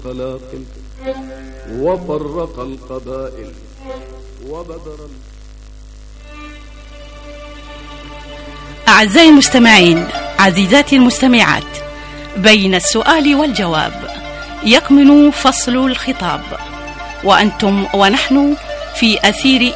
قلاقل وفرق القبائل وبدر. أعزائي المستمعين، عزيزاتي المستمعات، بين السؤال والجواب يكمن فصل الخطاب، وأنتم ونحن في أثير